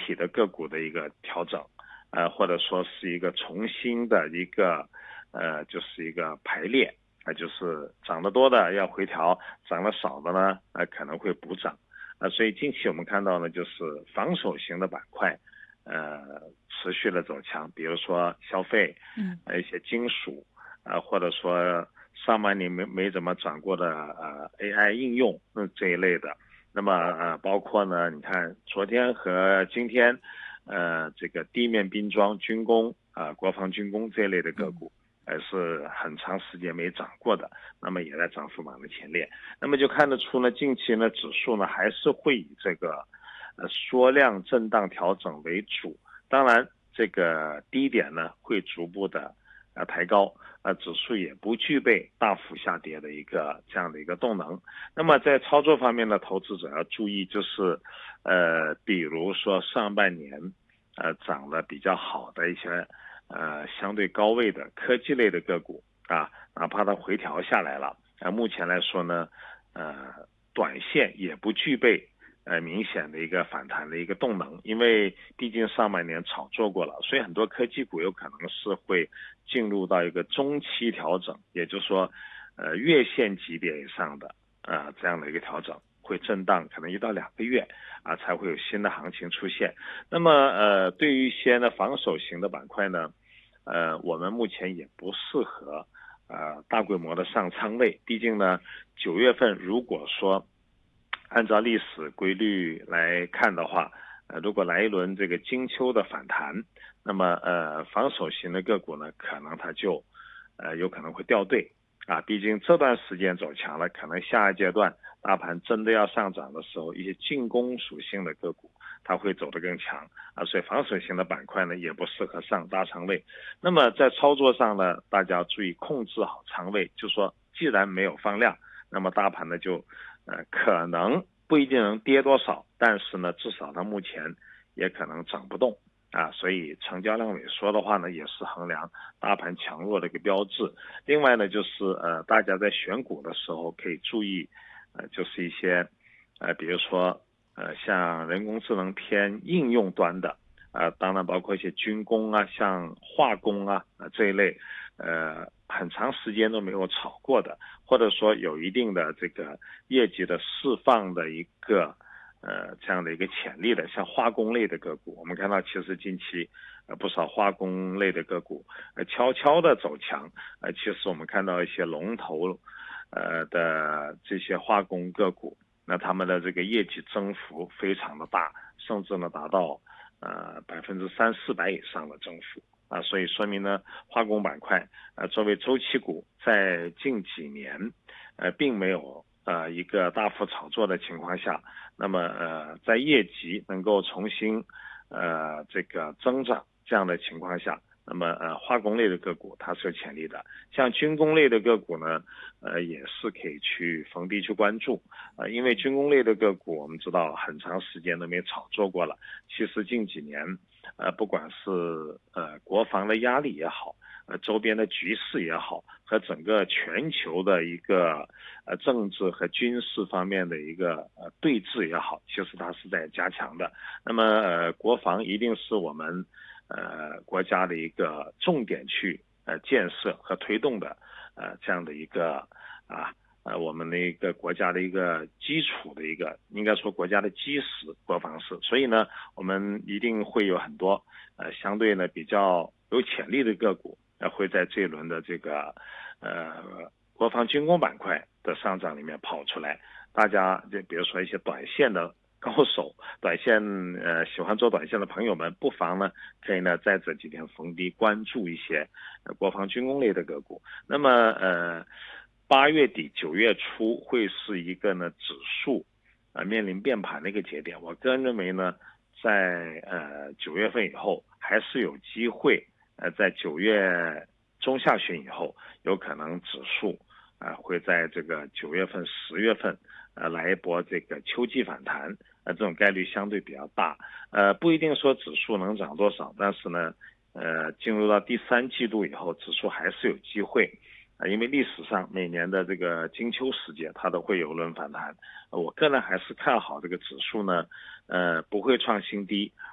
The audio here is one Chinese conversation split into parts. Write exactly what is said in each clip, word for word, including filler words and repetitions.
体的个股的一个调整，呃，或者说是一个重新的一个呃，就是一个排列，啊、呃，就是涨得多的要回调，涨得少的呢，呃，可能会补涨，啊、呃，所以近期我们看到呢，就是防守型的板块，呃，持续的走强，比如说消费， 嗯， 呃，一些金属，啊、呃，或者说上半年没没怎么涨过的呃 A I 应用，那这一类的。那么呃，包括呢，你看昨天和今天，呃，这个地面兵装、军工啊、呃、国防军工这一类的个股，呃，是很长时间没涨过的，那么也在涨幅榜的前列。那么就看得出呢，近期呢指数呢还是会以这个呃缩量震荡调整为主，当然这个低点呢会逐步的呃抬高。呃，指数也不具备大幅下跌的一个这样的一个动能。那么在操作方面呢，投资者要注意，就是，呃，比如说上半年，呃，涨得比较好的一些，呃，相对高位的科技类的个股啊，哪怕它回调下来了，啊、呃，目前来说呢，呃，短线也不具备。呃，明显的一个反弹的一个动能，因为毕竟上半年炒作过了，所以很多科技股有可能是会进入到一个中期调整，也就是说，呃，月线级别以上的呃这样的一个调整，会震荡可能一到两个月啊，才会有新的行情出现。那么呃，对于一些呢防守型的板块呢，呃，我们目前也不适合呃大规模的上仓位，毕竟呢，九月份如果说按照历史规律来看的话，呃，如果来一轮这个金秋的反弹，那么呃，防守型的个股呢，可能它就呃有可能会掉队啊。毕竟这段时间走强了，可能下一阶段大盘真的要上涨的时候，一些进攻属性的个股它会走得更强啊。所以防守型的板块呢，也不适合上大仓位。那么在操作上呢，大家要注意控制好仓位，就说既然没有放量，那么大盘呢就。呃，可能不一定能跌多少，但是呢，至少到目前也可能涨不动啊，所以成交量萎缩的话呢，也是衡量大盘强弱的一个标志。另外呢，就是呃，大家在选股的时候可以注意，呃，就是一些呃，比如说呃，像人工智能偏应用端的。啊，当然包括一些军工啊，像化工啊，啊这一类，呃，很长时间都没有炒过的，或者说有一定的这个业绩的释放的一个呃这样的一个潜力的，像化工类的个股，我们看到其实近期呃不少化工类的个股呃悄悄的走强，呃其实我们看到一些龙头呃的这些化工个股，那他们的这个业绩增幅非常的大，甚至呢达到呃百分之三四百以上的增幅。啊，所以说明呢，化工板块呃作为周期股，在近几年，呃，并没有呃一个大幅炒作的情况下，那么呃在业绩能够重新呃这个增长这样的情况下，那么呃化工类的个股它是有潜力的，像军工类的个股呢，呃也是可以去逢低去关注啊、呃，因为军工类的个股我们知道很长时间都没炒作过了，其实近几年。呃，不管是呃国防的压力也好，呃周边的局势也好，和整个全球的一个呃政治和军事方面的一个呃对峙也好，其实它是在加强的。那么呃国防一定是我们呃国家的一个重点去呃建设和推动的呃这样的一个啊。呃，我们的一个国家的一个基础的一个，应该说国家的基石，国防是，所以呢，我们一定会有很多呃相对呢比较有潜力的个股，呃会在这一轮的这个呃国防军工板块的上涨里面跑出来。大家就比如说一些短线的高手，短线呃喜欢做短线的朋友们，不妨呢可以呢在这几天逢低关注一些呃国防军工类的个股。那么呃。八月底九月初会是一个呢指数啊、呃、面临变盘的一个节点。我个人认为呢，在呃九月份以后还是有机会，呃在九月中下旬以后，有可能指数啊、呃、会在这个九月份十月份呃来一波这个秋季反弹，呃这种概率相对比较大。呃不一定说指数能涨多少，但是呢呃进入到第三季度以后，指数还是有机会。啊，因为历史上每年的这个金秋时节，它都会有轮反弹。我个人还是看好这个指数呢，呃，不会创新低，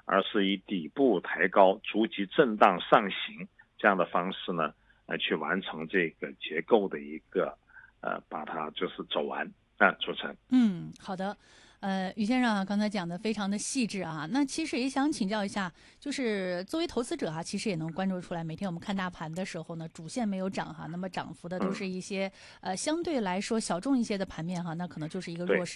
而是以底部抬高、逐级震荡上行这样的方式呢，呃，去完成这个结构的一个呃，把它就是走完啊，主持人。 嗯，好的。呃，于先生啊，刚才讲的非常的细致啊。那其实也想请教一下，就是作为投资者啊，其实也能关注出来，每天我们看大盘的时候呢，主线没有涨哈，那么涨幅的都嗯， 是一些呃相对来说小众一些的盘面哈，那可能就是一个弱对。 势。